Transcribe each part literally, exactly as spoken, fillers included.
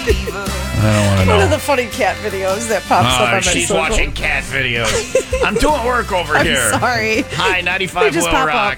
I don't want to know. One of the funny cat videos that pops Uh, up on my she's social. watching cat videos. I'm doing work over I'm here. sorry. Hi, ninety-five They just Will pop Rock. up.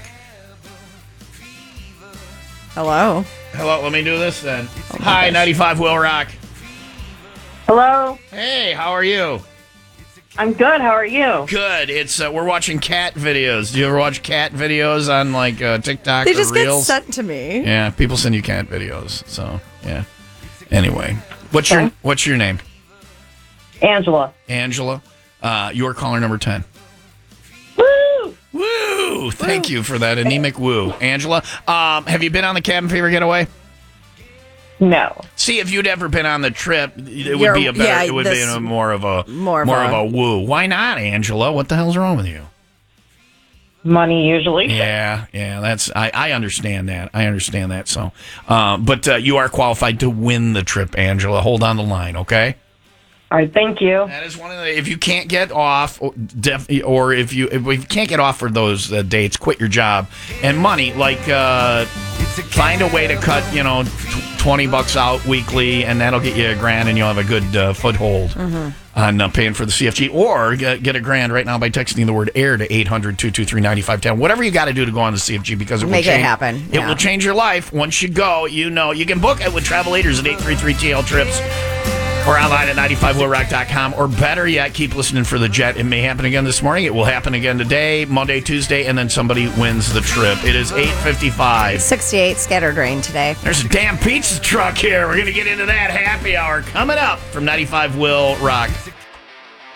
Hello. Hello, let me do this then. Hi, ninety-five Will Rock. Hello. Hey, how are you? I'm good. How are you? Good. It's uh, we're watching cat videos. Do you ever watch cat videos on like uh, TikTok They or just get Reels? sent to me. Yeah, people send you cat videos. So yeah. Anyway, what's your Okay. what's your name? Angela. Angela. Uh, you're caller number ten. Woo! Woo! Thank you for that anemic woo, Angela. Um, have you been on the Cabin Fever Getaway? No. See, if you'd ever been on the trip, it would You're- be a better. yeah, it would be this- a more of a more of of a- a woo. Why not, Angela? What the hell's wrong with you? Money usually. Yeah, yeah, that's I, I understand that. I understand that. So, uh, but uh, you are qualified to win the trip, Angela. Hold on the line, okay? All right. Thank you. That is one of the. If you can't get off, or, def, or if you if you can't get off for those uh, dates, quit your job and money. Like, uh, find a way to cut, you know, tw- twenty bucks out weekly, and that'll get you a grand, and you'll have a good uh, foothold on uh, paying for the C F G. Or get, get a grand right now by texting the word AIR to eight hundred, two two three, nine five one zero. Whatever you got to do to go on the C F G, because it Make will it change, happen, It yeah. will change your life. Once you go, you know you can book it with Travel Leaders at eight three three T L Trips. Or online at ninety-five will rock dot com. Or better yet, keep listening for the jet. It may happen again this morning. It will happen again today, Monday, Tuesday, and then somebody wins the trip. It is eight fifty-five. sixty-eight scattered rain today. There's a damn pizza truck here. We're going to get into that happy hour coming up from ninety-five Will Rock.